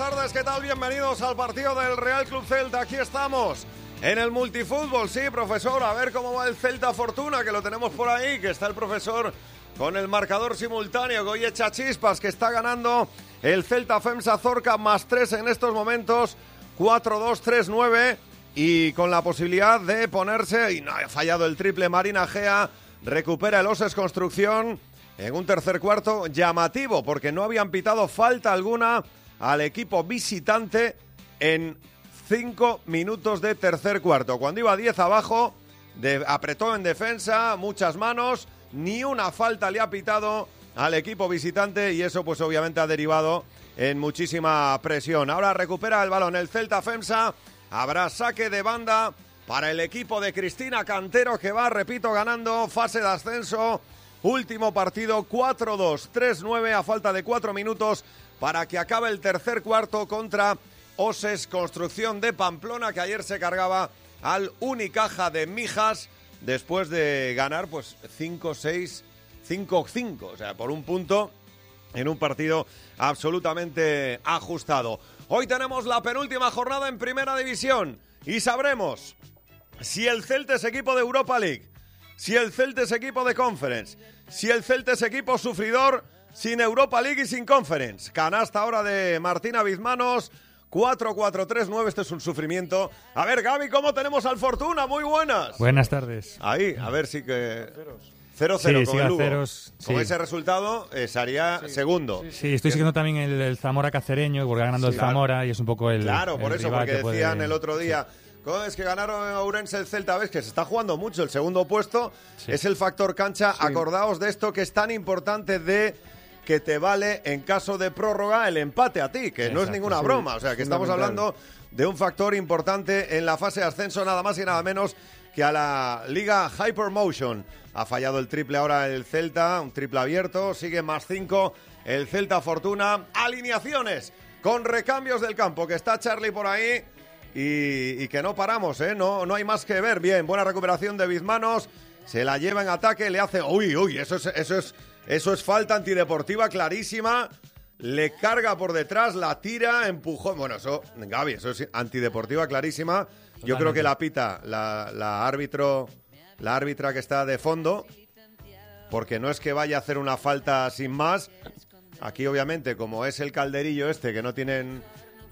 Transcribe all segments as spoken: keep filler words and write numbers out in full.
tardes, ¿qué tal? Bienvenidos al partido del Real Club Celta. Aquí estamos en el multifútbol. Sí, profesor, a ver cómo va el Celta Fortuna, que lo tenemos por ahí, que está el profesor con el marcador simultáneo, que hoy echa chispas, que está ganando el Celta FEMSA Zorca más tres en estos momentos, cuatro dos tres nueve, y con la posibilidad de ponerse, y no ha fallado el triple Marina Gea, recupera el Oses Construcción en un tercer cuarto llamativo, porque no habían pitado falta alguna al equipo visitante en cinco minutos de tercer cuarto. Cuando iba diez abajo, de, apretó en defensa, muchas manos, ni una falta le ha pitado al equipo visitante, y eso pues obviamente ha derivado en muchísima presión. Ahora recupera el balón el Celta FEMSA, habrá saque de banda para el equipo de Cristina Cantero, que va, repito, ganando fase de ascenso. Último partido, cuatro dos tres nueve, a falta de cuatro minutos para que acabe el tercer cuarto contra Oses Construcción de Pamplona, que ayer se cargaba al Unicaja de Mijas después de ganar pues cinco seis, cinco cinco, o sea, por un punto en un partido absolutamente ajustado. Hoy tenemos la penúltima jornada en Primera División y sabremos si el Celta es equipo de Europa League, si el Celta es equipo de Conference, si el Celta es equipo sufridor sin Europa League y sin Conference. Canasta ahora de Martina Bizmanos, cuatro cuatro tres nueve, este es un sufrimiento. A ver, Gaby, ¿cómo tenemos al Fortuna? Muy buenas. Buenas tardes. Ahí, a ver si que... cero cero sí, con sí, el Lugo. Ceros, con sí. ese resultado eh, sería sí. segundo. Sí, sí estoy siguiendo también el, el Zamora Cacereño, porque va ganando Sí, el claro. Zamora y es un poco el Claro, por el eso, rival porque que decían puede... el otro día... Sí. Es que ganaron en Ourense el Celta, ves que se está jugando mucho. El segundo puesto sí. es el factor cancha. Sí. Acordaos de esto, que es tan importante, de que te vale en caso de prórroga el empate a ti, que Exacto, no es ninguna sí. broma. O sea, que estamos hablando de un factor importante en la fase de ascenso, nada más y nada menos que a la Liga Hypermotion. Ha fallado el triple ahora el Celta, un triple abierto, sigue más cinco el Celta Fortuna. Alineaciones con recambios del campo, que está Charlie por ahí. Y, y que no paramos, ¿eh? No, no hay más que ver. Bien, buena recuperación de Bizmanos. Se la lleva en ataque, le hace... Uy, uy, eso es, eso es, eso es falta antideportiva clarísima. Le carga por detrás, la tira, empujó... Bueno, eso, Gaby, eso es antideportiva clarísima. Totalmente. Yo creo que la pita la, la árbitro, la árbitra que está de fondo, porque no es que vaya a hacer una falta sin más. Aquí, obviamente, como es el calderillo este, que no tienen...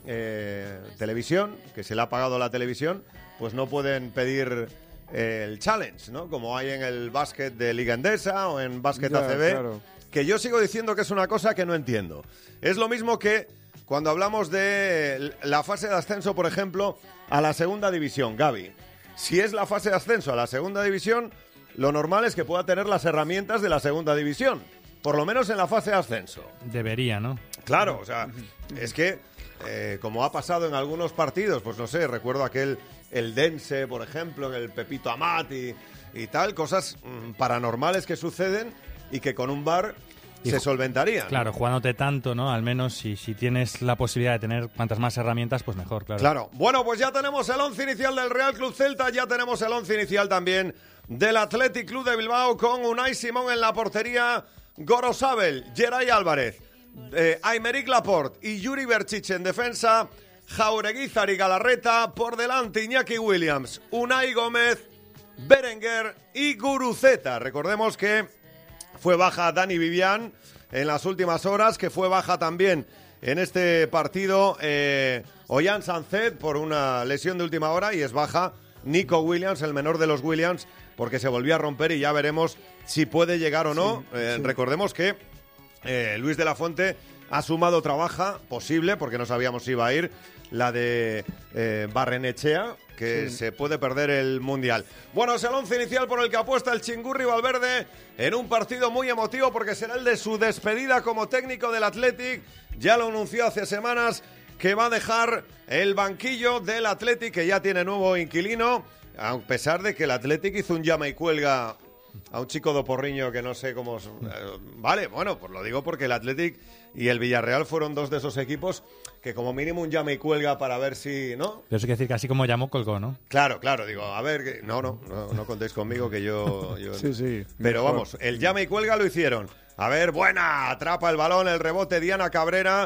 Eh, televisión, que se le ha pagado la televisión, pues no pueden pedir eh, el challenge, ¿no? Como hay en el básquet de Liga Endesa o en básquet A C B, claro. Que yo sigo diciendo que es una cosa que no entiendo. Es lo mismo que cuando hablamos de la fase de ascenso, por ejemplo, a la segunda división, Gaby. Si es la fase de ascenso a la segunda división, lo normal es que pueda tener las herramientas de la segunda división, por lo menos en la fase de ascenso. Debería, ¿no? Claro, o sea, es que Eh, como ha pasado en algunos partidos, pues no sé, recuerdo aquel, el Dense, por ejemplo, el Pepito Amat y, y tal, cosas mmm, paranormales que suceden y que con un V A R y se solventarían. Claro, jugándote tanto, ¿no? Al menos si, si tienes la posibilidad de tener cuantas más herramientas, pues mejor, claro. Claro. Bueno, pues ya tenemos el once inicial del Real Club Celta, ya tenemos el once inicial también del Athletic Club de Bilbao, con Unai Simón en la portería, Gorosabel, Geray Álvarez, Eh, Aymeric Laporte y Yuri Berchiche en defensa, Jaureguizar y Galarreta, por delante Iñaki Williams, Unai Gómez, Berenguer y Guruceta. Recordemos que fue baja Dani Vivian en las últimas horas, que fue baja también en este partido eh, Ollán Sancet por una lesión de última hora, y es baja Nico Williams, el menor de los Williams, porque se volvió a romper, y ya veremos si puede llegar o no. Sí, eh, sí. Recordemos que Eh, Luis de la Fuente ha sumado otra baja posible, porque no sabíamos si iba a ir, la de eh, Barrenechea, que sí. se puede perder el Mundial. Bueno, es el once inicial por el que apuesta el Chingurri Valverde en un partido muy emotivo, porque será el de su despedida como técnico del Athletic. Ya lo anunció hace semanas que va a dejar el banquillo del Athletic, que ya tiene nuevo inquilino, a pesar de que el Athletic hizo un llama y cuelga a un chico do Porriño que no sé cómo... Eh, vale, bueno, pues lo digo porque el Athletic y el Villarreal fueron dos de esos equipos que como mínimo un llama y cuelga para ver si... ¿no? Pero eso quiere decir que así como llamó, colgó, ¿no? Claro, claro, digo, a ver... Que... No, no, no, no contéis conmigo que yo... yo... sí, sí. Pero mejor. Vamos, el llama y cuelga lo hicieron. A ver, buena, atrapa el balón, el rebote, Diana Cabrera...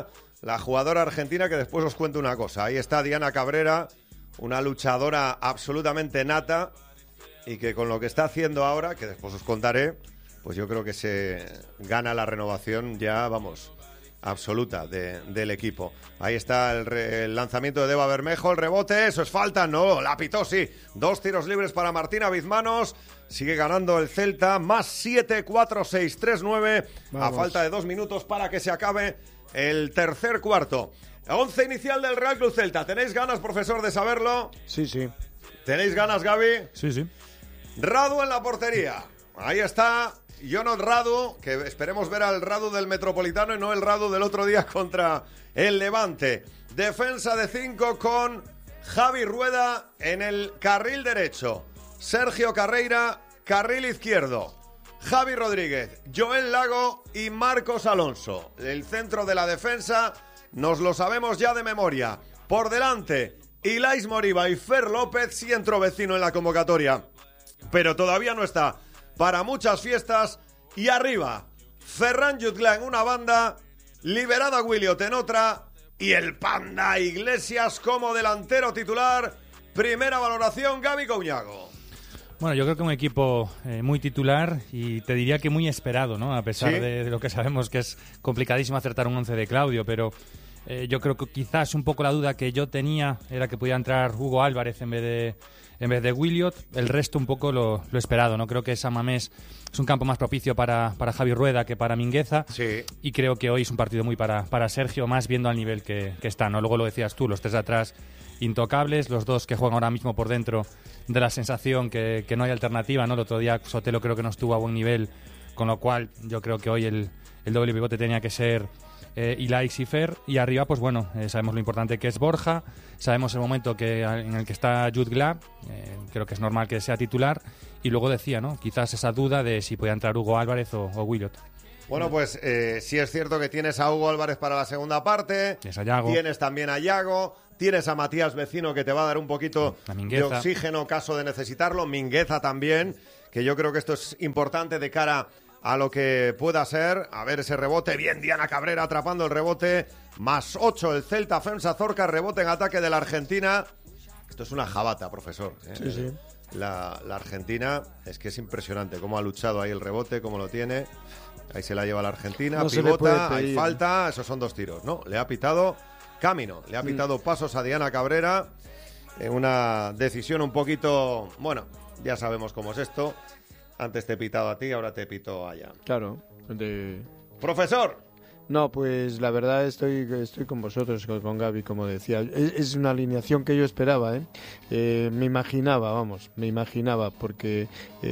la jugadora argentina, que después os cuento una cosa. Ahí está Diana Cabrera, una luchadora absolutamente nata y que con lo que está haciendo ahora, que después os contaré, pues yo creo que se gana la renovación ya, vamos, absoluta de, del equipo. Ahí está el, re, el lanzamiento de Deva Bermejo, el rebote, eso es falta, no, la pitó, sí. Dos tiros libres para Martina Bizmanos, sigue ganando el Celta, más siete, cuatro, seis, tres, nueve, a falta de dos minutos para que se acabe el tercer cuarto. Once inicial del Real Club Celta, ¿tenéis ganas, profesor, de saberlo? Sí, sí. ¿Tenéis ganas, Gaby? Sí, sí. Radu en la portería, ahí está... Jonot Radu, que esperemos ver al Radu del Metropolitano y no el Radu del otro día contra el Levante. Defensa de cinco con Javi Rueda en el carril derecho. Sergio Carreira, carril izquierdo. Javi Rodríguez, Joel Lago y Marcos Alonso. El centro de la defensa nos lo sabemos ya de memoria. Por delante, Ilais Moriba y Fer López, sí entró vecino en la convocatoria, pero todavía no está para muchas fiestas. Y arriba, Ferran Jutgla en una banda, Liberada Williot en otra, y el Panda Iglesias como delantero titular. Primera valoración, Gaby Couñago. Bueno, yo creo que un equipo eh, muy titular y te diría que muy esperado, ¿no? A pesar ¿Sí? de, de lo que sabemos que es complicadísimo acertar un once de Claudio, pero eh, yo creo que quizás un poco la duda que yo tenía era que podía entrar Hugo Álvarez en vez de en vez de Williot. El resto un poco lo, lo esperado, ¿no? Creo que San Mamés es un campo más propicio para, para Javi Rueda que para Mingueza. Sí. Y creo que hoy es un partido muy para, para Sergio, más viendo al nivel que, que está, ¿no? Luego lo decías tú, los tres de atrás intocables, los dos que juegan ahora mismo por dentro de la sensación que, que no hay alternativa, ¿no? El otro día Sotelo creo que no estuvo a buen nivel, con lo cual yo creo que hoy el, el doble pivote tenía que ser eh, Ilais y Fer, y arriba pues bueno, eh, sabemos lo importante que es Borja, sabemos el momento que en el que está Jutgla, eh, creo que es normal que sea titular, y luego decía, ¿no? Quizás esa duda de si podía entrar Hugo Álvarez o, o Williot. Bueno, pues eh, sí es cierto que tienes a Hugo Álvarez para la segunda parte, tienes, a Yago. tienes también a Yago, tienes a Matías Vecino que te va a dar un poquito de oxígeno caso de necesitarlo, Mingueza también, que yo creo que esto es importante de cara a lo que pueda ser. A ver ese rebote, bien Diana Cabrera atrapando el rebote, más ocho el Celta, Femsa Zorca, rebote en ataque de la Argentina. Esto es una jabata, profesor, ¿eh? Sí, sí. La, la Argentina es que es impresionante cómo ha luchado ahí el rebote, cómo lo tiene. Ahí se la lleva la Argentina, no pivota, hay falta, esos son dos tiros, ¿no? Le ha pitado Camino, le ha pitado mm. pasos a Diana Cabrera en una decisión un poquito, bueno, ya sabemos cómo es esto. Antes te he pitado a ti, ahora te pito allá. Claro. De... Profesor. No, pues la verdad estoy estoy con vosotros, con, con Gaby, como decía. Es, es una alineación que yo esperaba, ¿eh? Eh, me imaginaba, vamos, me imaginaba, porque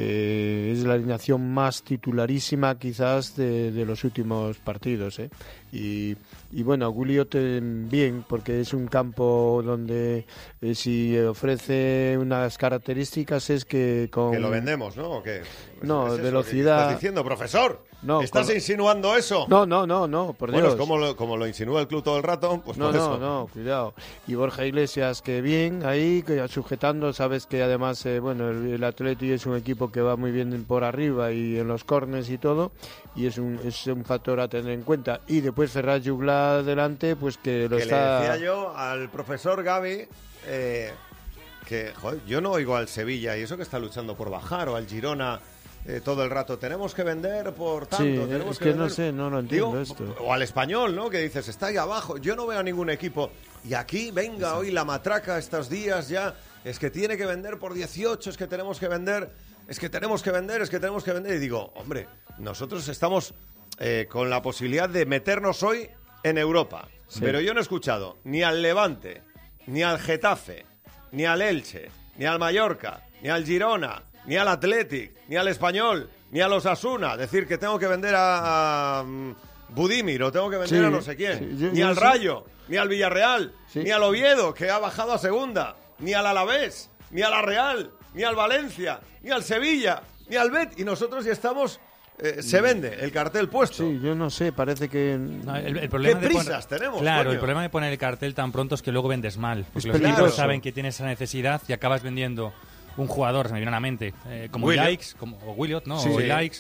eh, es la alineación más titularísima quizás de, de los últimos partidos, ¿eh? Y, y bueno, Williot bien, porque es un campo donde eh, si ofrece unas características es que con... Que lo vendemos, ¿no? ¿O qué? No, ¿Es velocidad... ¿Qué estás diciendo, profesor? No, ¿Estás con... insinuando eso? No, no, no, no, por bueno, Dios. Bueno, como lo, como lo insinúa el club todo el rato, pues no, por no, eso. No, no, cuidado. Y Borja Iglesias, que bien ahí, que sujetando, sabes que además, eh, bueno, el, el Atleti es un equipo que va muy bien por arriba y en los corners y todo, y es un, es un factor a tener en cuenta. Y después Ferran Jutgla adelante, pues que lo que está... le decía yo al profesor Gaby eh, que, joder, yo no oigo al Sevilla y eso que está luchando por bajar, o al Girona... Eh, todo el rato, tenemos que vender por tanto, sí, tenemos es que, que vender... no sé, no lo entiendo. Digo, esto. O al Español, ¿no? Que dices, está ahí abajo, yo no veo a ningún equipo. Y aquí, venga, sí. Hoy la matraca estos días ya, es que tiene que vender por dieciocho, es que tenemos que vender, es que tenemos que vender, es que tenemos que vender. Y digo, hombre, nosotros estamos eh, con la posibilidad de meternos hoy en Europa. Sí. Pero yo no he escuchado ni al Levante, ni al Getafe, ni al Elche, ni al Mallorca, ni al Girona, ni al Athletic, ni al Español, ni a los Osasuna, decir que tengo que vender a, a um, Budimir o tengo que vender sí, a no sé quién, sí, yo, ni yo al sí. Rayo, ni al Villarreal, sí. ni al Oviedo, que ha bajado a segunda, ni al Alavés, ni a la Real, ni al Valencia, ni al Sevilla, ni al Bet, y nosotros ya estamos... Eh, se vende el cartel puesto. Sí, yo no sé, parece que... No, el, el problema ¿Qué de prisas poner... tenemos? Claro, coño. El problema de poner el cartel tan pronto es que luego vendes mal. Porque es los peligroso. equipos saben que tienes esa necesidad y acabas vendiendo un jugador, se me viene a la mente, eh, como Ilais, como o Williot, ¿no? Sí, o sí. Ilais,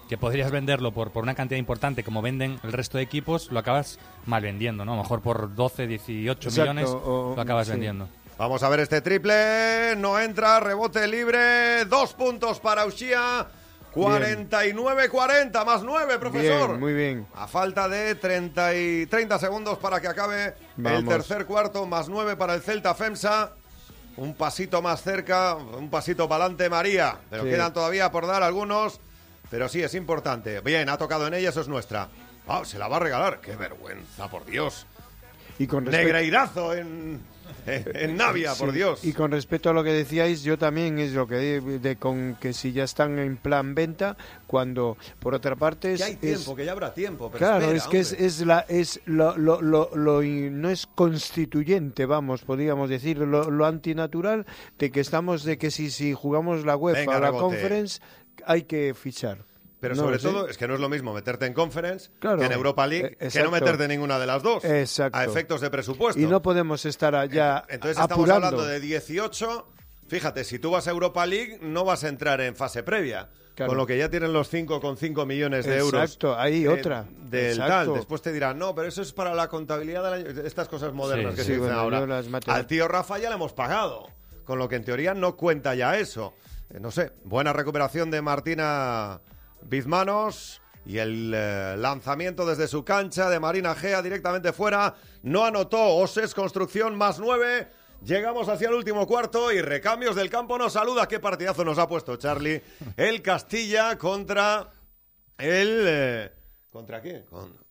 que podrías venderlo por, por una cantidad importante como venden el resto de equipos, lo acabas mal vendiendo, ¿no? A lo mejor por doce, dieciocho Exacto, millones o, lo acabas sí. vendiendo. Vamos a ver este triple, no entra, rebote libre, dos puntos para Uxía, cuarenta y nueve cuarenta, más nueve, profesor. Bien, muy bien. A falta de treinta, y treinta segundos para que acabe Vamos. el tercer cuarto, más nueve para el Celta FEMSA. Un pasito más cerca, un pasito para adelante María, pero Sí. quedan todavía por dar algunos, pero sí, es importante. Bien, ha tocado en ella, eso es nuestra. Ah, se la va a regalar, qué vergüenza, por Dios. Y con respecto... Negreirazo en, en, en Navia, Sí, por Dios. Y con respecto a lo que decíais, yo también es lo que de, de con que si ya están en plan venta, cuando por otra parte es, Que hay tiempo, es- que ya habrá tiempo. Pero claro, espera, es que es, hombre. es la es lo, lo, lo, lo in- no es constituyente, vamos, podríamos decir, lo, lo antinatural de que estamos de que si si jugamos la UEFA Venga, o la rebote. Conference hay que fichar. Pero No sobre lo sé. todo es que no es lo mismo meterte en Conference Claro. que en Europa League, Eh, que no exacto. meterte en ninguna de las dos. Exacto. A efectos de presupuesto. Y no podemos estar allá Entonces estamos apurando. hablando de dieciocho. Fíjate, si tú vas a Europa League, no vas a entrar en fase previa. Claro. Con lo que ya tienen los cinco coma cinco millones de euros. Exacto, ahí eh, otra. Del Exacto. tal. Después te dirán, no, pero eso es para la contabilidad del año. Estas cosas modernas Sí, que sí, se dicen bueno, ahora. yo las matemáticas- Al tío Rafa ya le hemos pagado. Con lo que en teoría no cuenta ya eso. Eh, no sé, buena recuperación de Martina Bizmanos. Y el eh, lanzamiento desde su cancha de Marina Gea directamente fuera. No anotó Oses Construcción más nueve. Llegamos hacia el último cuarto y recambios del campo nos saluda. Qué partidazo nos ha puesto Charlie. El Castilla contra el... eh, ¿Contra qué? Con,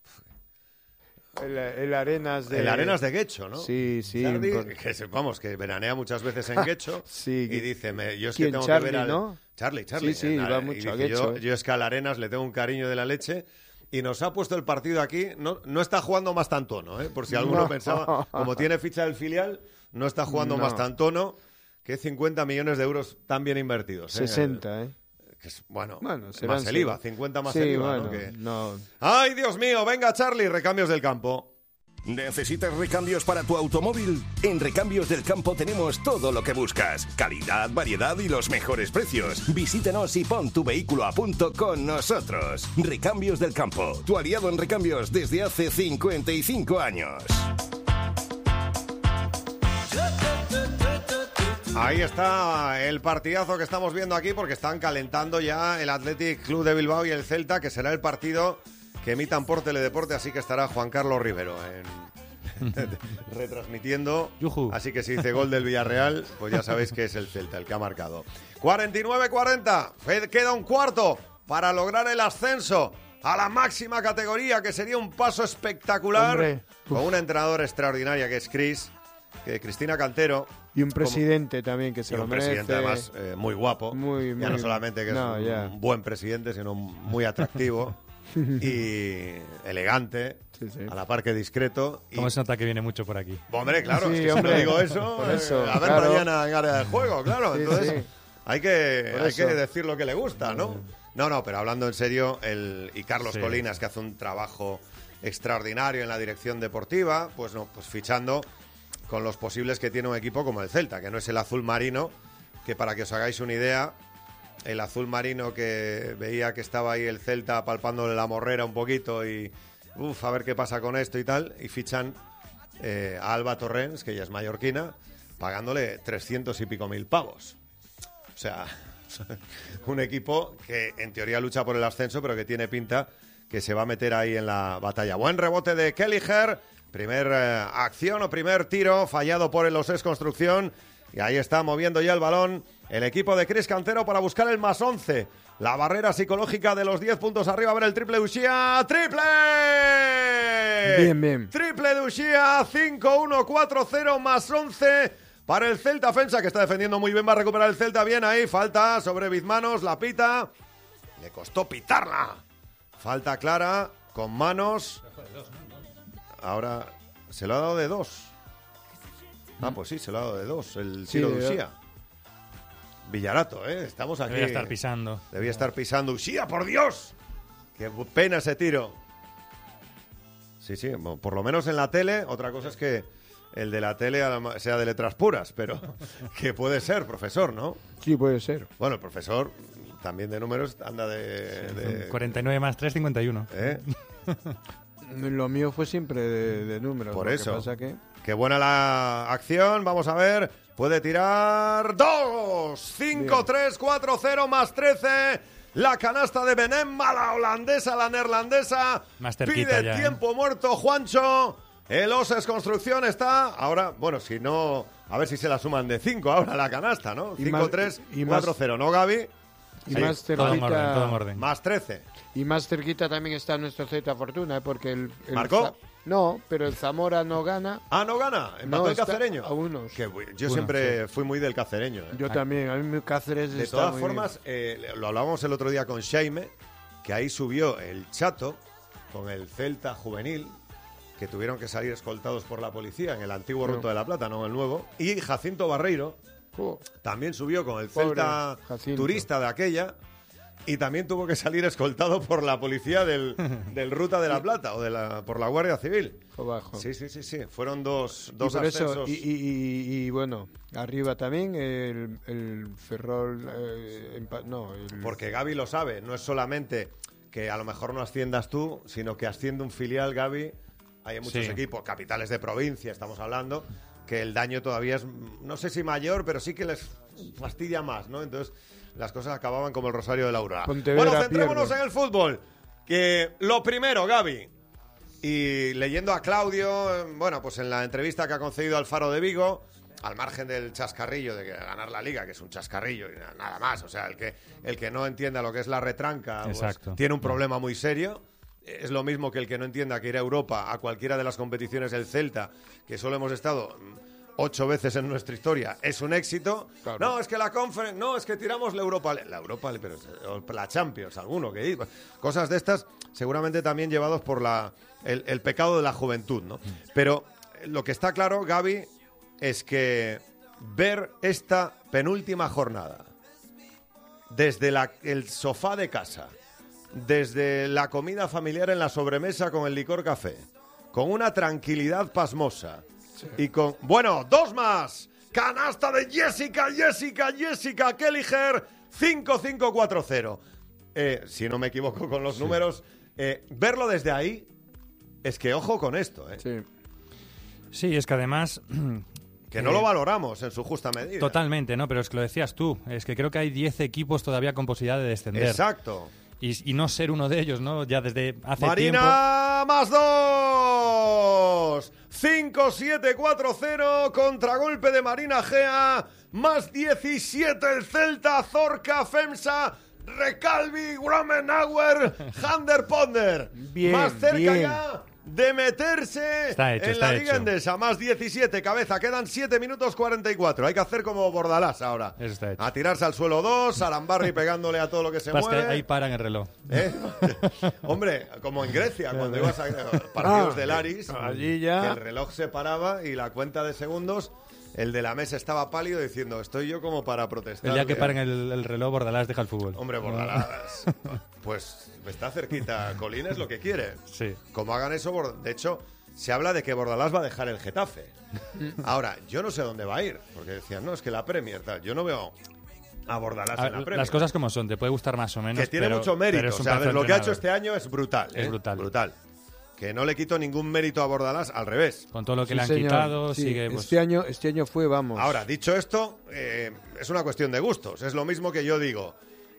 El, el Arenas de el Arenas de Guecho, ¿no? Sí, sí. Charlie, por- que se- vamos, que veranea muchas veces en Guecho. Sí. Y dice, me- yo es que ¿Quién? tengo Charlie, que ver al... ¿no? Charlie, Charlie. Sí, sí, en- va y mucho a dice, yo, Guecho. yo es que al Arenas le tengo un cariño de la leche. Y nos ha puesto el partido aquí. No, no está jugando más tantono, ¿eh? Por si alguno No. pensaba, como tiene ficha del filial, no está jugando No. más tantono. Que cincuenta millones de euros tan bien invertidos. ¿eh? sesenta, ¿eh? Que es, bueno, Bueno, serán más el I V A, seis. cincuenta más Sí, el I V A, bueno, ¿no? Que- no. ¡Ay, Dios mío! Venga, Charlie, recambios del campo. ¿Necesitas recambios para tu automóvil? En Recambios del Campo tenemos todo lo que buscas. Calidad, variedad y los mejores precios. Visítanos y pon tu vehículo a punto con nosotros. Recambios del Campo, tu aliado en recambios desde hace cincuenta y cinco años. Ahí está el partidazo que estamos viendo aquí porque están calentando ya el Athletic Club de Bilbao y el Celta, que será el partido que emitan por Teledeporte, así que estará Juan Carlos Rivero en... retransmitiendo. Yujú. Así que si dice gol del Villarreal, pues ya sabéis que es el Celta el que ha marcado. cuarenta y nueve cuarenta, queda un cuarto para lograr el ascenso a la máxima categoría, que sería un paso espectacular. Hombre. Con una entrenadora extraordinaria que es Cris, que Cristina Cantero. Y un presidente también que se Y lo un merece. presidente además eh, muy guapo. Muy, ya muy- no solamente que no, es ya. un buen presidente, sino muy atractivo y elegante, Sí, sí. a la par que discreto. Y, Como se nota que viene mucho por aquí. hombre, claro, Sí, es que hombre. si no digo eso, Por eh, eso, a ver claro. mañana en área de juego, claro. Sí, Entonces sí. hay que Por hay eso. que decir lo que le gusta, ¿no? No, no, pero hablando en serio, el y Carlos Sí. Colinas, que hace un trabajo extraordinario en la dirección deportiva, pues no, pues fichando con los posibles que tiene un equipo como el Celta, que no es el azul marino, que para que os hagáis una idea, el azul marino que veía que estaba ahí el Celta palpándole la morrera un poquito y uff, a ver qué pasa con esto y tal, y fichan eh, a Alba Torrens, que ella es mallorquina, pagándole trescientos y pico mil pavos. O sea, un equipo que en teoría lucha por el ascenso, pero que tiene pinta que se va a meter ahí en la batalla. Buen rebote de Kelliher, primer eh, acción o primer tiro fallado por el Oses Construcción. Y ahí está moviendo ya el balón el equipo de Cris Cantero para buscar el más once. La barrera psicológica de los diez puntos arriba. A ver el triple de Uxía. ¡Triple! Bien, bien. Triple de Uxía. cinco uno cuatro cero más once para el Celta Fensa, que está defendiendo muy bien. Va a recuperar el Celta bien ahí. Falta sobre Bizmanos. La pita. Le costó pitarla. Falta clara con manos. Ahora se lo ha dado de dos. Ah, pues sí, se lo ha dado de dos. El Sí, tiro de de dos. Uxía. Villarato, ¿eh? Estamos aquí. Debería estar pisando. Debía estar pisando Uxía, por Dios. Qué pena ese tiro. Sí, sí, por lo menos en la tele. Otra cosa es que el de la tele sea de letras puras, pero que puede ser, profesor, ¿no? Sí, puede ser. Bueno, el profesor también de números anda de... de... cuarenta y nueve más tres, cincuenta y uno. ¿Eh? Lo mío fue siempre de, de números. Por lo eso. Que pasa que... Qué buena la acción, vamos a ver. Puede tirar dos, cinco, tres, cuatro, cero más trece. La canasta de Benema, la holandesa, la neerlandesa. Más cerquita Pide ya, tiempo ¿eh? muerto, Juancho. El Oses Construcción está. Ahora, bueno, si no, a ver si se la suman de cinco ahora la canasta, ¿no? cinco tres, cuatro cero, ¿no, Gaby? Y Sí, más Todo en cerquita, orden, todo en orden. Más trece. y más cerquita también está nuestro Z Fortuna, ¿eh? Porque el, el ¿Marcó? Za- no, pero el Zamora no gana. Ah, no gana. Empató No, el está cacereño. a unos. Qué bu- yo Uno, siempre fui muy del cacereño. ¿eh? Yo también, a mí mi Cáceres De está todas muy formas, eh, lo hablábamos el otro día con Xaime, que ahí subió el Chato con el Celta juvenil, que tuvieron que salir escoltados por la policía en el antiguo No. Ruto de la Plata, no en el nuevo. Y Jacinto Barreiro bien. Jo, también subió con el Pobre Celta Jacinto. turista de aquella. Y también tuvo que salir escoltado por la policía del, del Ruta de la Plata o de la, por la Guardia Civil. jo bajo. Sí, sí, sí, sí. Fueron dos, Y dos por eso, ascensos. y, y- y- y, bueno, arriba también el, el Ferrol, eh, empa- no, el, Porque Gaby lo sabe, no es solamente que a lo mejor no asciendas tú, sino que asciende un filial, Gaby. Hay muchos Sí. equipos, capitales de provincia, estamos hablando, que el daño todavía es, no sé si mayor, pero sí que les fastidia más, ¿no? Entonces, las cosas acababan como el Rosario de la Aurora. Pontevedra Bueno, centrémonos pierde. en el fútbol. Que lo primero, Gaby, y leyendo a Claudio, eh, bueno, pues en la entrevista que ha concedido al Faro de Vigo, al margen del chascarrillo de que ganar la Liga, que es un chascarrillo y na- nada más, o sea, el que, el que no entienda lo que es la retranca, pues, Exacto. tiene un problema muy serio. Es lo mismo que el que no entienda que ir a Europa a cualquiera de las competiciones del Celta, que solo hemos estado mm, ocho veces en nuestra historia, es un éxito. Claro. No, es que la Conference, no, es que tiramos la Europa, League. La Europa, League, pero o la Champions, alguno que diga. Cosas de estas, seguramente también llevados por la, el, el pecado de la juventud, ¿no? Pero eh, lo que está claro, Gaby, es que ver esta penúltima jornada desde la- el sofá de casa, desde la comida familiar en la sobremesa con el licor café, con una tranquilidad pasmosa y con... Bueno, dos más. Canasta de Jessica, Jessica, Jessica Kelliger, cinco cinco cuatro cero. Eh, si no me equivoco con los números, eh, verlo desde ahí es que ojo con esto, eh, sí. Sí, es que además... que no eh, lo valoramos en su justa medida. Totalmente, ¿no? Pero es que lo decías tú. Es que creo que hay diez equipos todavía con posibilidad de descender. Exacto. Y, y no ser uno de ellos, ¿no? Ya desde hace Marina más dos. cinco siete cuatro cero. Contragolpe de Marina Gea. Más diecisiete el Celta. Zorca, Femsa, Recalvi, Gramenauer, Hander Ponder. Bien, más cerca bien. ya de meterse Está hecho, en está la Liga hecho. Endesa. Más diecisiete, cabeza. Quedan siete minutos cuarenta y cuatro. Hay que hacer como Bordalás ahora. Eso está hecho. A tirarse al suelo dos. Arambarri pegándole a todo lo que se tiempo. Pasa mueve. que ahí paran el reloj. ¿Eh? Hombre, como en Grecia, cuando ibas a partidos Ah, del Aris, allí ya. que el reloj se paraba y la cuenta de segundos, el de la mesa estaba pálido diciendo, estoy yo como para protestar. El día que paren el, el reloj, Bordalás deja el fútbol. Hombre, Bordalás, pues está cerquita, Colín es lo que quiere. Sí. Como hagan eso, Bord- de hecho, se habla de que Bordalás va a dejar el Getafe. Ahora, yo no sé dónde va a ir, porque decían, no, es que la Premier, tal. Yo no veo a Bordalás A en la ver, Premier. las cosas como son, te puede gustar más o menos. Que tiene pero- mucho pero mérito. es O un sea, a ver, pedazo lo de que ha hecho entrenador. este año es brutal. Es ¿eh? brutal. Brutal. Que no le quito ningún mérito a Bordalás, al revés. Con todo lo que Sí, le han señor. quitado, Sí, sigue... Pues, este año este año fue, vamos. Ahora, dicho esto, eh, es una cuestión de gustos. Es lo mismo que yo digo.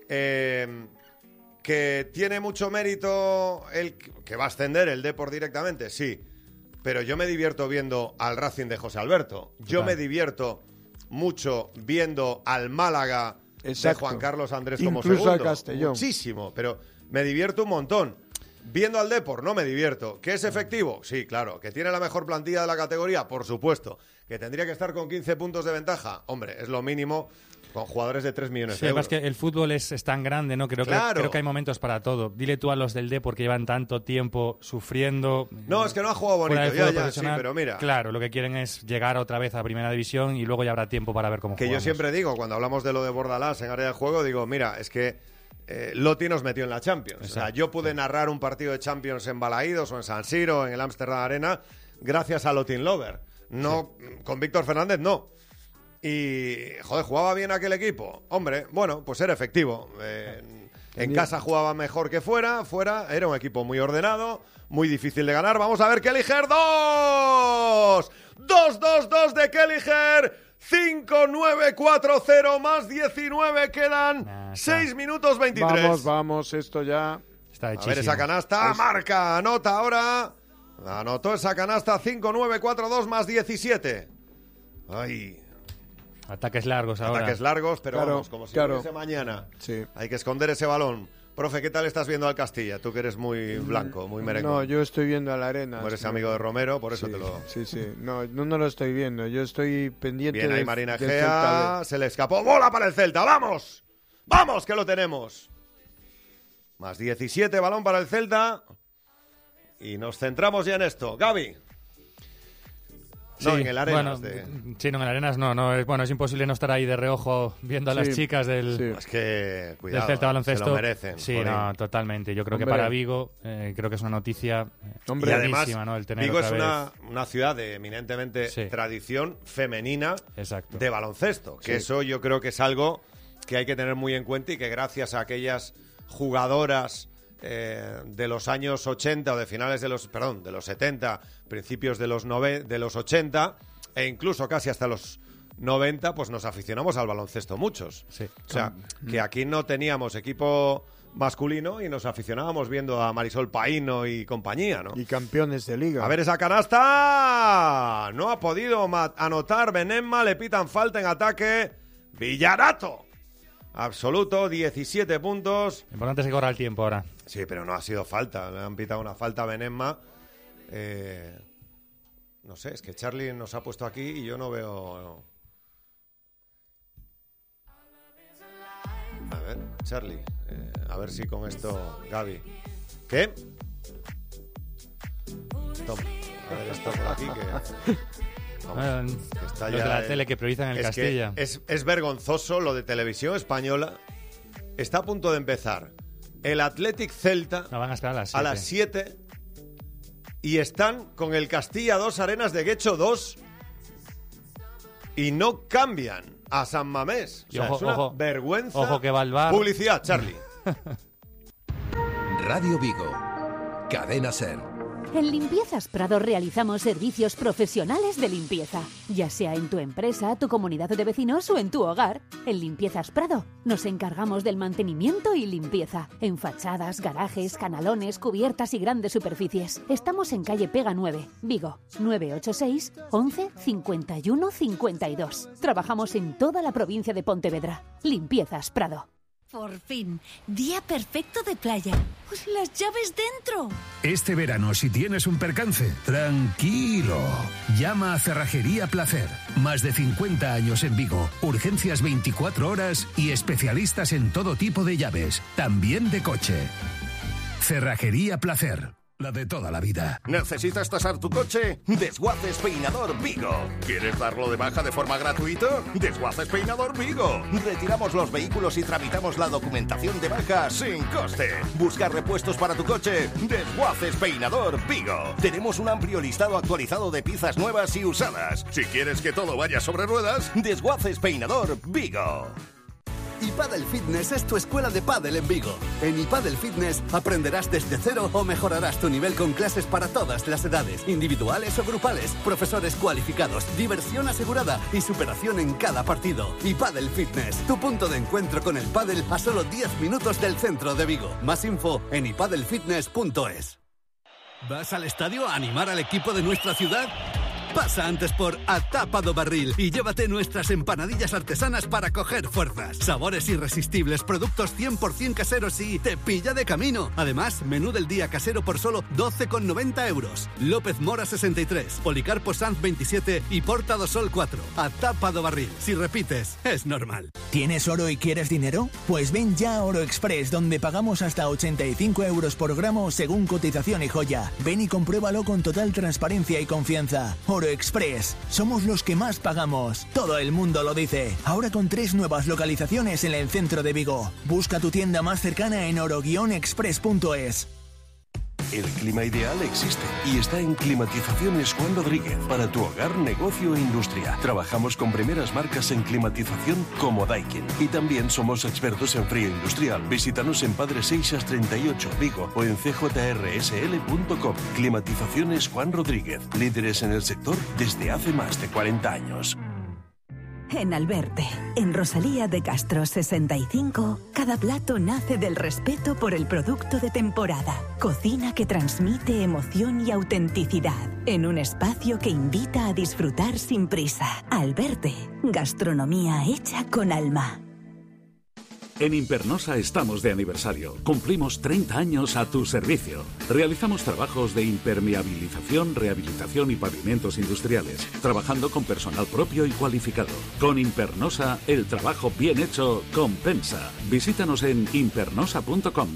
Eh, que tiene mucho mérito el que va a ascender el Depor directamente, sí. Pero yo me divierto viendo al Racing de José Alberto. Yo Total. me divierto mucho viendo al Málaga Exacto. de Juan Carlos Andrés como Incluso segundo. al Castellón. Muchísimo, pero me divierto un montón. Viendo al Depor no me divierto. ¿Que es efectivo? Sí, claro. ¿Que tiene la mejor plantilla de la categoría? Por supuesto. ¿Que tendría que estar con quince puntos de ventaja? Hombre, es lo mínimo con jugadores de tres millones Sí, de además euros. que el fútbol es, es tan grande, ¿no? Creo, que- Claro. creo que hay momentos para todo. Dile tú a los del D porque llevan tanto tiempo sufriendo. No, es que no ha jugado fuera bonito. del Ya, fútbol ya, sí, profesional. pero mira. Claro, lo que quieren es llegar otra vez a Primera División y luego ya habrá tiempo para ver cómo Que yo jugamos. siempre digo, cuando hablamos de lo de Bordalás en área de juego, digo, mira, es que eh, Lotti nos metió en la Champions. O sea, Exacto. yo pude narrar un partido de Champions en Balaídos o en San Siro, en el Amsterdam Arena, gracias a Lotin Lover. No, sí. Con Víctor Fernández no. Y, joder, ¿jugaba bien aquel equipo? Hombre, bueno, pues era efectivo. Eh, en casa jugaba mejor que fuera. Fuera era un equipo muy ordenado, muy difícil de ganar. Vamos a ver Kelliher, dos. Dos, dos, dos de Kelliher. cinco, nueve, cuatro, cero más diecinueve. Quedan nah, seis minutos veintitrés. Vamos, vamos, esto ya... Está a ver esa canasta. Es... Marca, anota ahora. Anotó esa canasta. cinco, nueve, cuatro, dos más diecisiete. Ay... Ataques largos ahora. Ataques largos, pero claro, vamos, como si claro. fuese mañana. Sí. Hay que esconder ese balón. Profe, ¿qué tal estás viendo al Castilla? Tú que eres muy blanco, muy merengue. No, yo estoy viendo a la Arena. Como eres amigo de Romero, por eso sí, te lo... Sí, sí. No, no, no lo estoy viendo. Yo estoy pendiente Bien, del, ahí Marina del Egea. Se le escapó. ¡Bola para el Celta! ¡Vamos! ¡Vamos, que lo tenemos! Más diecisiete, balón para el Celta. Y nos centramos ya en esto. Gaby. No, sí, en el Arenas. Bueno, de... Sí, no, en el Arenas no, no es, bueno, es imposible no estar ahí de reojo viendo a sí, las chicas del, sí. Es que, cuidado, del Celta Baloncesto. Se lo merecen. Sí, no, totalmente. Yo creo Hombre. que para Vigo, eh, creo que es una noticia Hombre, y además, ¿no? El tener Vigo otra es vez... una, una ciudad de eminentemente sí. tradición femenina. Exacto. De baloncesto. Que sí. eso yo creo que es algo que hay que tener muy en cuenta y que gracias a aquellas jugadoras... Eh, de los años ochenta o de finales de los, perdón, de los setenta, principios de los nove, de los ochenta e incluso casi hasta los noventa, pues nos aficionamos al baloncesto muchos. Sí. O sea, que aquí no teníamos equipo masculino y nos aficionábamos viendo a Marisol Paíno y compañía, ¿no? Y campeones de liga. A ver esa canasta. No ha podido anotar Benenma, le pitan falta en ataque. Villarato. Absoluto, diecisiete puntos. Importante es que corra el tiempo ahora. Sí, pero no ha sido falta. Le han pitado una falta a Benenma. Eh, no sé, es que Charlie nos ha puesto aquí y yo no veo... No. A ver, Charlie. Eh, a ver si con esto... Gaby. ¿Qué? Toma. A ver esto por aquí que... Vamos, que está los ya, de la eh, tele que priorizan el es Castilla. Que es, es vergonzoso lo de Televisión Española. Está a punto de empezar el Athletic Celta no, van a, estar a las a las siete y están con el Castilla dos Arenas de Guecho dos y no cambian a San Mamés. O sea, ojo, es una ojo, vergüenza. Ojo que va al bar. Publicidad, Charlie. Radio Vigo. Cadena Ser. En Limpiezas Prado realizamos servicios profesionales de limpieza, ya sea en tu empresa, tu comunidad de vecinos o en tu hogar. En Limpiezas Prado nos encargamos del mantenimiento y limpieza en fachadas, garajes, canalones, cubiertas y grandes superficies. Estamos en calle Pega nueve, Vigo, nueve ocho seis, once, cincuenta y uno, cincuenta y dos. Trabajamos en toda la provincia de Pontevedra. Limpiezas Prado. Por fin, día perfecto de playa. Pues las llaves dentro. Este verano, si tienes un percance, tranquilo. Llama a Cerrajería Placer. Más de cincuenta años en Vigo, urgencias veinticuatro horas y especialistas en todo tipo de llaves, también de coche. Cerrajería Placer. La de toda la vida. ¿Necesitas tasar tu coche? Desguaces Peinador Vigo. ¿Quieres darlo de baja de forma gratuita? Desguaces Peinador Vigo. Retiramos los vehículos y tramitamos la documentación de baja sin coste. ¿Buscar repuestos para tu coche? Desguaces Peinador Vigo. Tenemos un amplio listado actualizado de piezas nuevas y usadas. Si quieres que todo vaya sobre ruedas, Desguaces Peinador Vigo. iPadel Fitness es tu escuela de pádel en Vigo. En iPadel Fitness aprenderás desde cero o mejorarás tu nivel con clases para todas las edades, individuales o grupales, profesores cualificados, diversión asegurada y superación en cada partido. iPadel Fitness, tu punto de encuentro con el pádel a solo diez minutos del centro de Vigo. Más info en ipadel fitness punto es. ¿Vas al estadio a animar al equipo de nuestra ciudad? Pasa antes por A Tapa do Barril y llévate nuestras empanadillas artesanas para coger fuerzas. Sabores irresistibles, productos cien por ciento caseros y te pilla de camino. Además, menú del día casero por solo doce con noventa euros. López Mora sesenta y tres, Policarpo Sanz veintisiete y Porta do Sol cuatro. A Tapa do Barril. Si repites, es normal. ¿Tienes oro y quieres dinero? Pues ven ya a Oro Express, donde pagamos hasta ochenta y cinco euros por gramo según cotización y joya. Ven y compruébalo con total transparencia y confianza. Oro Express. Somos los que más pagamos. Todo el mundo lo dice. Ahora con tres nuevas localizaciones en el centro de Vigo. Busca tu tienda más cercana en oro guion express punto es. El clima ideal existe y está en Climatizaciones Juan Rodríguez para tu hogar, negocio e industria. Trabajamos con primeras marcas en climatización como Daikin y también somos expertos en frío industrial. Visítanos en Padre Seixas treinta y ocho, Vigo, o en c j r s l punto com. Climatizaciones Juan Rodríguez, líderes en el sector desde hace más de cuarenta años. En Alberte, en Rosalía de Castro sesenta y cinco, cada plato nace del respeto por el producto de temporada. Cocina que transmite emoción y autenticidad, en un espacio que invita a disfrutar sin prisa. Alberte, gastronomía hecha con alma. En Impernosa estamos de aniversario. Cumplimos treinta años a tu servicio. Realizamos trabajos de impermeabilización, rehabilitación y pavimentos industriales, trabajando con personal propio y cualificado. Con Impernosa, el trabajo bien hecho compensa. Visítanos en impernosa punto com.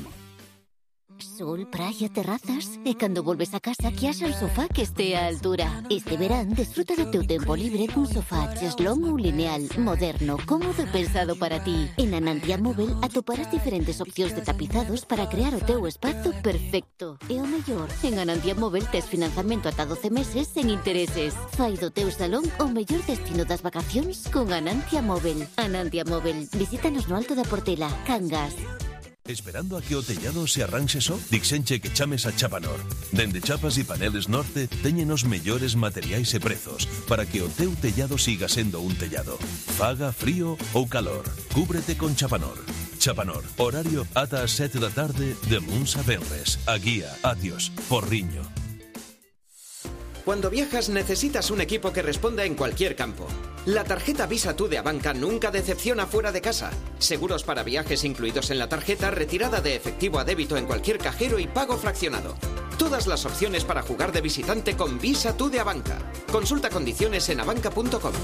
Sol, praia, terrazas. E cando volves a casa, que haxa un sofá que estea a altura. Este verán, desfruta do teu tempo libre cun sofá cheslón ou lineal, moderno, cómodo e pensado para ti. En Anantia Móvel atoparás diferentes opcións de tapizados para crear o teu espazo perfecto. E o mellor, en Anantia Móvel tes financiamento ata doce meses sen intereses. Fai do teu salón o mellor destino das vacacións con Anantia Móvel. Anantia Móvel, visítanos no Alto da Portela, Cangas. Esperando a que o tellado se arranxe só? Dixenche que chames a Chapanor. Dende Chapas e Paneles Norte teñen os mellores materiais e prezos para que o teu tellado siga sendo un tellado. Faga frío ou calor, cúbrete con Chapanor. Chapanor, horario ata as sete da tarde de luns a venres. A guía, Atios, Porriño. Cuando viajas necesitas un equipo que responda en cualquier campo. La tarjeta Visa Tú de Abanca nunca decepciona fuera de casa. Seguros para viajes incluidos en la tarjeta, retirada de efectivo a débito en cualquier cajero y pago fraccionado. Todas las opciones para jugar de visitante con Visa Tú de Abanca. Consulta condiciones en abanca punto com.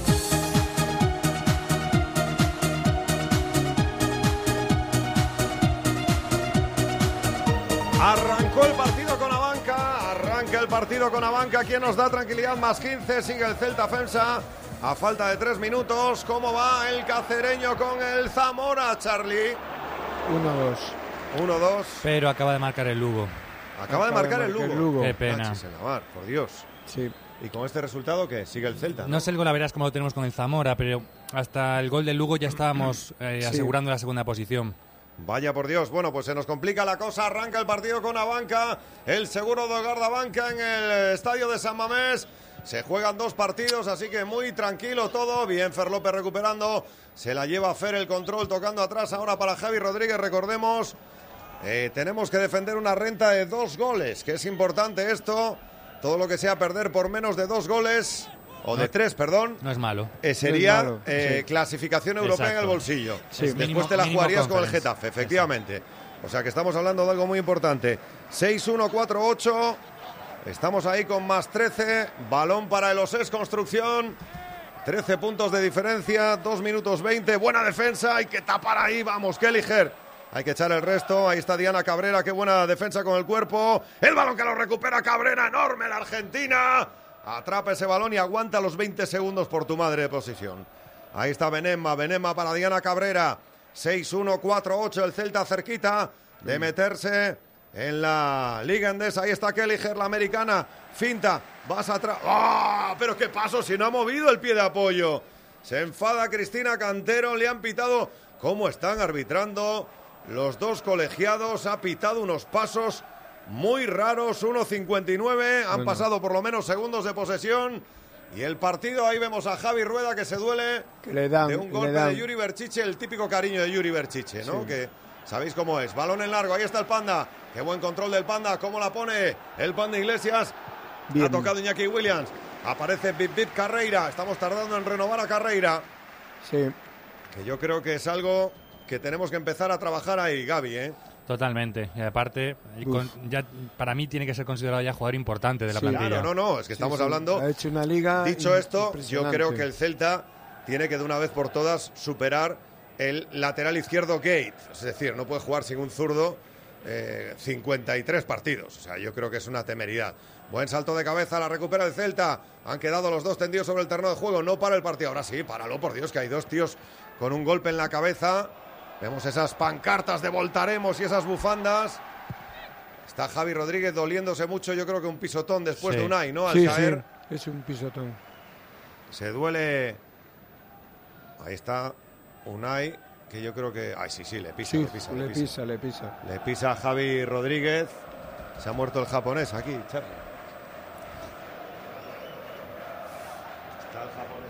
Arrancó el partido con Abanca, arranca el partido con Abanca, quien nos da tranquilidad, más quince, sigue el Celta Femsa a falta de tres minutos. ¿Cómo va el cacereño con el Zamora, Charlie? uno dos. uno dos. Pero acaba de marcar el Lugo. Acaba, acaba de, marcar de marcar el Lugo. El Lugo. Qué pena. Mar, por Dios. Sí. ¿Y con este resultado qué? Sigue el Celta, ¿no? No sé el gol, la verás como lo tenemos con el Zamora, pero hasta el gol del Lugo ya estábamos eh, sí. asegurando la segunda posición. Vaya por Dios, bueno, pues se nos complica la cosa, arranca el partido con Abanca, el seguro de hogar de Abanca en el estadio de San Mamés, se juegan dos partidos, así que muy tranquilo todo, bien Fer López recuperando, se la lleva Fer el control, tocando atrás ahora para Javi Rodríguez, recordemos, eh, tenemos que defender una renta de dos goles, que es importante esto, todo lo que sea perder por menos de dos goles... O de tres, perdón. No es malo. Eh, sería no es malo, eh, sí. clasificación europea. Exacto. En el bolsillo. Sí. Después Mínimo, te la jugarías con el conference. Getafe, efectivamente. Exacto. O sea que estamos hablando de algo muy importante. seis uno cuatro ocho. Estamos ahí con más trece. Balón para el Osés Construcción. trece puntos de diferencia. dos minutos veinte. Buena defensa. Hay que tapar ahí. Vamos, qué ligero. Hay que echar el resto. Ahí está Diana Cabrera. Qué buena defensa con el cuerpo. El balón que lo recupera Cabrera. Enorme la Argentina. Atrapa ese balón y aguanta los veinte segundos por tu madre de posición. Ahí está Benema, Benema para Diana Cabrera. seis uno cuatro ocho, el Celta cerquita de meterse en la Liga Endesa. Ahí está Kelliger, la americana. Finta, vas atrás. ¡Ah! ¡Oh! Pero qué paso, si no ha movido el pie de apoyo. Se enfada Cristina Cantero, le han pitado. ¿Cómo están arbitrando los dos colegiados? Ha pitado unos pasos muy raros, uno cincuenta y nueve, han bueno. pasado por lo menos segundos de posesión y el partido, ahí vemos a Javi Rueda que se duele que le dan, de un golpe de Yuri Berchiche, el típico cariño de Yuri Berchiche, ¿no? Sí. Que sabéis cómo es, balón en largo, ahí está el Panda, qué buen control del Panda, cómo la pone el Panda Iglesias, Bien. Ha tocado Iñaki Williams, aparece Bip Bip Carreira, estamos tardando en renovar a Carreira, sí. que yo creo que es algo que tenemos que empezar a trabajar ahí, Gaby, ¿eh? Totalmente, y aparte, con, ya para mí tiene que ser considerado ya jugador importante de la sí, plantilla. Claro, no, no, es que estamos sí, sí. hablando... Ha hecho una liga Dicho esto, yo creo que el Celta tiene que de una vez por todas superar el lateral izquierdo Gate. Es decir, no puede jugar sin un zurdo eh, cincuenta y tres partidos. O sea, yo creo que es una temeridad. Buen salto de cabeza, la recupera el Celta. Han quedado los dos tendidos sobre el terreno de juego. No para el partido. Ahora sí, páralo, por Dios, que hay dos tíos con un golpe en la cabeza. Vemos esas pancartas de Voltaremos y esas bufandas. Está Javi Rodríguez doliéndose mucho, yo creo que un pisotón después sí. de Unai, ¿no? Al sí, caer. Sí, es un pisotón. Se duele. Ahí está Unai, que yo creo que... Ay, sí, sí, le pisa, Sí, le pisa, le le pisa. pisa, le pisa. Le pisa a Javi Rodríguez. Se ha muerto el japonés aquí, Charlie. Está el japonés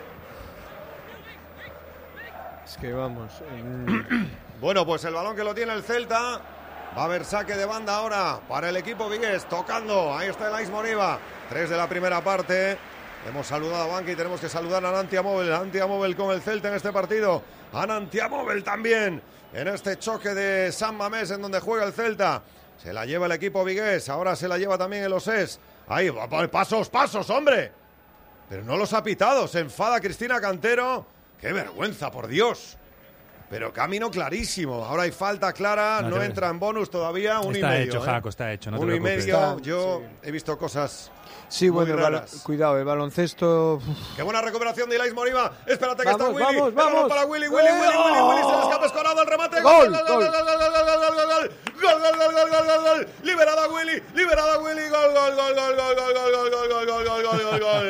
este. Es que vamos... En... Bueno, pues el balón que lo tiene el Celta. Va a haber saque de banda ahora para el equipo vigués. Tocando, ahí está el Ais Moriba. Tres de la primera parte. Hemos saludado a Banca y tenemos que saludar a Nantia Móvil. Nantia Móvil con el Celta en este partido. A Nantia Móvil también en este choque de San Mamés en donde juega el Celta. Se la lleva el equipo vigués. Ahora se la lleva también el Osés. Ahí, pasos, pasos, hombre. Pero no los ha pitado. Se enfada Cristina Cantero. ¡Qué vergüenza, por Dios! Pero camino clarísimo. Ahora hay falta clara, no, no entra en bonus todavía, un está y medio. Hecho, ¿eh? Jaco, está hecho, no te Uno y preocupes. medio, Está, yo sí. he visto cosas Sí, muy bueno, el raras. balo- cuidado, el baloncesto... Qué buena recuperación de Ilais Moriba. Espérate que Vamos, está Willy. vamos, El balón vamos. para Willy, Willy, Willy, Willy, Willy. Se le escapa escorado el remate. Gol, gol, gol. gol, gol, gol, gol, gol, gol, gol, gol. Gol, gol, gol, gol, gol, gol, gol. Liberada Willy, liberada Willy. Gol, gol, gol, gol, gol, gol, gol, gol, gol, gol, gol, gol, gol, gol, gol.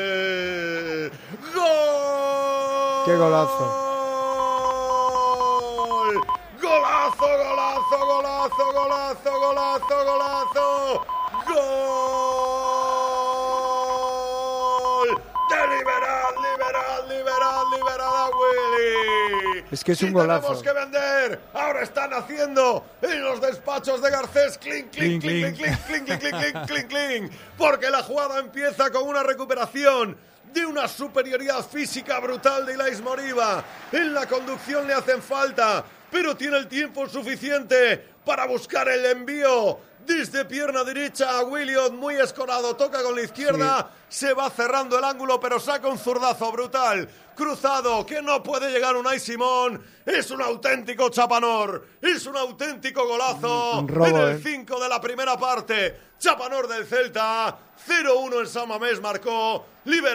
Gol. Qué golazo. Golazo, golazo, golazo, golazo, golazo, golazo. Gol de Liberal, Liberal, Liberal, Liberal Willy. Es que es Sí un golazo. Tenemos que vender. Ahora están haciendo en los despachos de Garcés clink, clink, clink, clink, clink, clink, clink, clink, clink, clink. Porque la jugada empieza con una recuperación de una superioridad física brutal de Ilais Moriba. En la conducción le hacen falta, pero tiene el tiempo suficiente para buscar el envío desde pierna derecha a Williot, muy escorado, toca con la izquierda, sí. Se va cerrando el ángulo, pero saca un zurdazo brutal, cruzado, que no puede llegar Unai Simón. Es un auténtico chapanor, es un auténtico golazo. Un robo, en el eh. cinco de la primera parte, chapanor del Celta, cero uno en San Mamés marcó,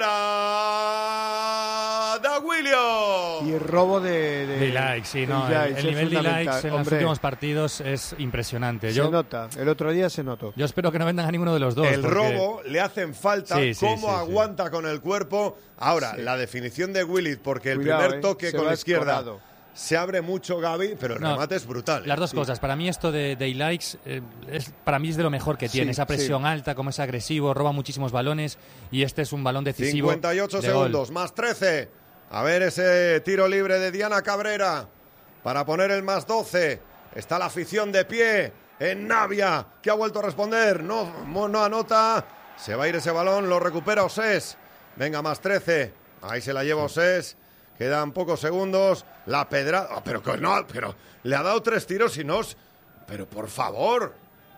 libera da Williot. Y el robo de... de, De Ilaix, sí, no, de el, Ilaix el es nivel de Ilaix fundamental. en los Hombre, últimos partidos es impresionante. se Yo, nota, el otro día se notó. yo espero que no vendan a ninguno de los dos. El porque- robo le hacen falta, Sí, sí, cómo sí, sí. aguanta con el cuerpo. Ahora, Sí. la definición de Willy, porque el Cuidado, primer eh, toque se con va la izquierda escorado. se abre mucho Gaby, pero el No, remate es brutal. Las dos Sí. cosas. Para mí esto de, de Ilaix eh, es, para mí es de lo mejor que tiene. Sí, Esa presión sí. alta, como es agresivo, roba muchísimos balones y este es un balón decisivo. cincuenta y ocho de gol. segundos, más trece. A ver ese tiro libre de Diana Cabrera para poner el más doce. Está la afición de pie en Navia, que ha vuelto a responder. No, no anota. Se va a ir ese balón, lo recupera Osés. Venga, más trece. Ahí se la lleva Osés. Quedan pocos segundos. La pedrada. Oh, pero que no, pero le ha dado tres tiros y no. Pero por favor.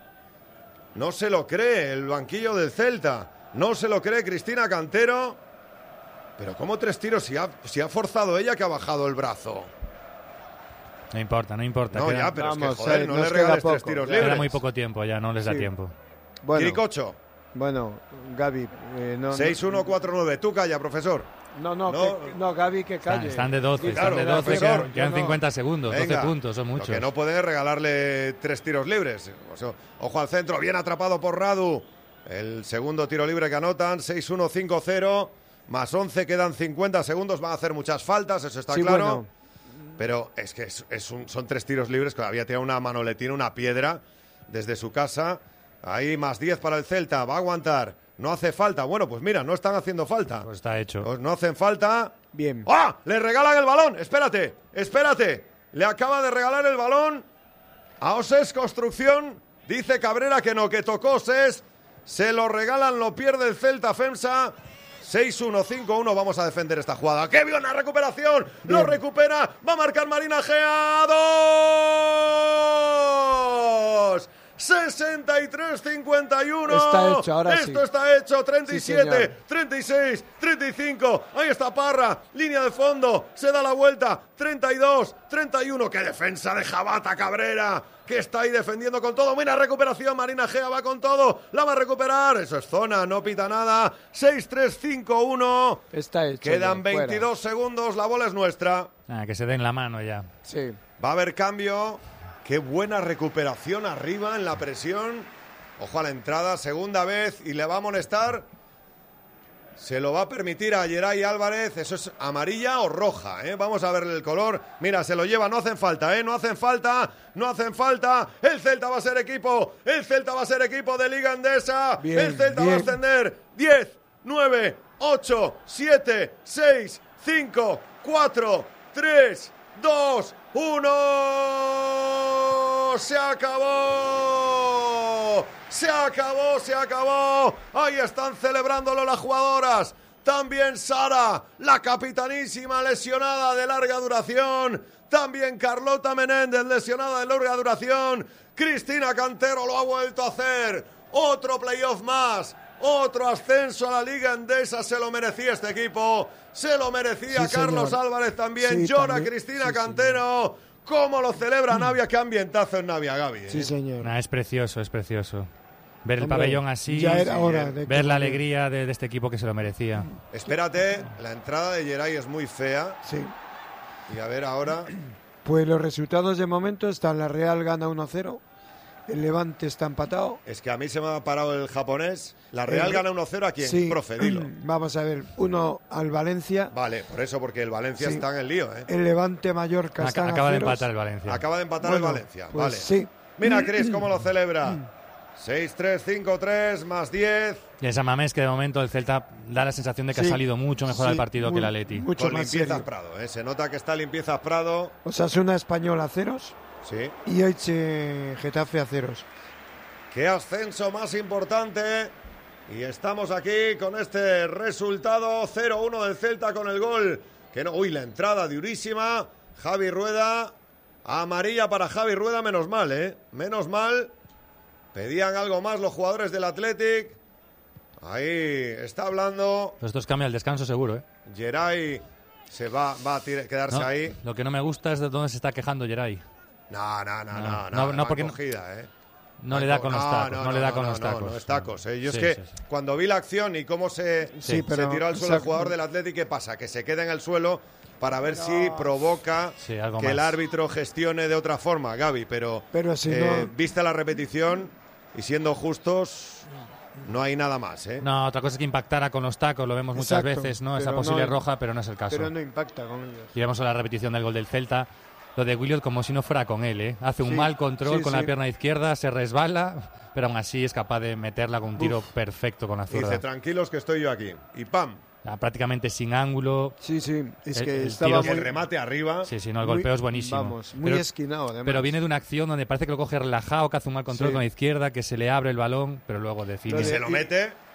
No se lo cree el banquillo del Celta. No se lo cree Cristina Cantero. Pero ¿cómo tres tiros? Si ha, si ha forzado ella, que ha bajado el brazo. No importa, no importa. No, queda, ya, pero Vamos, es que, joder, eh, no nos le queda regales tres poco, tiros ya. queda libres. muy poco tiempo, ya no les da Sí. tiempo. Bueno, Quiricocho, bueno, Gaby, eh, no, seis uno cuatro nueve. Tú calla, profesor. no, no, No. que- no, Gaby, que Están, calle. están de doce, Claro, están de doce, profesor, quedan, quedan yo no. cincuenta segundos, Venga. doce puntos, son muchos. Lo que no puede es regalarle tres tiros libres. O sea, ojo al centro, bien atrapado por Radu. El segundo tiro libre que anotan, seis uno cinco cero. Más once, quedan cincuenta segundos. Van a hacer muchas faltas, eso está Sí, claro. bueno. Pero es que es, es un- son tres tiros libres, que había tirado una manoletina, una piedra desde su casa. Ahí más diez para el Celta, va a aguantar. No hace falta. Bueno, pues mira, no están haciendo falta. Pues está hecho. Pues no hacen falta. Bien. ¡Ah! Le regalan el balón. Espérate, espérate. Le acaba de regalar el balón a Osés Construcción. Dice Cabrera que no, que tocó Osés. Se lo regalan, lo pierde el Celta FEMSA. seis uno cinco uno, vamos a defender esta jugada. ¡Qué buena recuperación! Lo Bien. recupera, va a marcar Marina Gea. ¡Dos! sesenta y tres cincuenta y uno. Está hecho, ahora sí. Esto está hecho. treinta y siete, Sí, señor. treinta y seis, treinta y cinco. Ahí está Parra. Línea de fondo. Se da la vuelta. treinta y dos, treinta y uno. ¡Qué defensa de Jabata Cabrera! Que está ahí defendiendo con todo. Buena recuperación. Marina Gea va con todo. La va a recuperar. Eso es zona. No pita nada. seis tres cinco uno. Está hecho. Quedan ya, fuera. veintidós segundos. La bola es nuestra. Ah, que se den la mano ya. Sí. Va a haber cambio. Qué buena recuperación arriba en la presión Ojo a la entrada, segunda vez y le va a amonestar. Se lo va a permitir a Geray Álvarez. ¿Eso es amarilla o roja? ¿eh? Vamos a verle el color. Mira, se lo lleva, no hacen falta, ¿eh? No hacen falta, no hacen falta. El Celta va a ser equipo, el Celta va a ser equipo de Liga Endesa. Bien, el Celta bien. va a ascender. diez, nueve, ocho, siete, seis, cinco, cuatro, tres, dos, uno. ¡Se acabó! ¡Se acabó, se acabó! Ahí están celebrándolo las jugadoras. También Sara, la capitanísima lesionada de larga duración. También Carlota Menéndez, lesionada de larga duración. Cristina Cantero lo ha vuelto a hacer. Otro playoff más. Otro ascenso a la Liga Endesa. Se lo merecía este equipo. Se lo merecía Sí, Carlos señor. Álvarez también. Sí, Llora también. Cristina Sí, Cantero. ¿Cómo lo celebra Navia? Qué ambientazo en Navia, Gaby. ¿eh? Sí, señor. Nah, es precioso, es precioso. Ver el Hombre, pabellón así, ya era sí, hora de que- ver la alegría de, de este equipo que se lo merecía. Espérate, la entrada de Geray es muy fea. Sí. Y a ver ahora. Pues los resultados de momento están: la Real gana uno cero, el Levante está empatado. Es que a mí se me ha parado el japonés. La Real El- gana uno cero a quién, Sí. profe, dilo. Vamos a ver, uno al Valencia, Vale, por eso, porque el Valencia Sí. está en el lío, ¿eh? el Levante Mallorca Ac- están a acaba de ceros. empatar el Valencia. Acaba de empatar Bueno, el Valencia, pues vale. sí. Mira, Cris, cómo lo celebra. seis tres, cinco tres, más diez. Y en San Mamés, que de momento el Celta da la sensación de que Sí. ha salido mucho mejor Sí, al partido muy- que el Atleti. mucho Con más limpiezas serio. Prado, ¿eh? Se nota que está limpiezas Prado. Osasuna Español a ceros Sí. y Elche Getafe a ceros. ¡Qué ascenso más importante! Y estamos aquí con este resultado cero uno del Celta con el gol. Que no, uy, la entrada durísima. Javi Rueda. Amarilla para Javi Rueda, menos mal, ¿eh? Menos mal. Pedían algo más los jugadores del Athletic. Ahí está hablando. Los dos cambian al descanso seguro, ¿eh? Geray se va, va a tira- quedarse No, ahí. Lo que no me gusta es de dónde se está quejando Geray. No, no, no, no. No, No, no, no, va porque no- cogida, ¿eh? No le da con los No, tacos, no, no, le no, da con no, los no, tacos. No, es tacos, ¿eh? Yo Sí, es que sí, sí. cuando vi la acción y cómo se, Sí, se pero- tiró al suelo el exacto. jugador del Atlético, ¿qué pasa? Que se queda en el suelo para ver si provoca Sí, algo que el más. árbitro gestione de otra forma, Gaby. Pero, Pero si eh, no- vista la repetición y siendo justos, no hay nada más, ¿eh? No, otra cosa es que impactara con los tacos, lo vemos muchas Exacto, veces, ¿no? Esa pero posible no- roja, pero no es el caso. Pero no impacta con ellos. Y vemos a la repetición del gol del Celta. Lo de Williot como si no fuera con él, ¿eh? Hace un Sí, mal control sí, con sí. la pierna izquierda, se resbala, pero aún así es capaz de meterla con un tiro perfecto con la Dice, zurda. tranquilos que estoy yo aquí. Y ¡pam! Ya, prácticamente sin ángulo. Sí, sí, es El- que el estaba tiro- muy... El remate arriba. Sí, sí, no, el Muy- golpeo es buenísimo. vamos, muy pero, esquinado, además. Pero viene de una acción donde parece que lo coge relajado, que hace un mal control Sí. con la izquierda, que se le abre el balón, pero luego define. Lo Y de- se lo mete.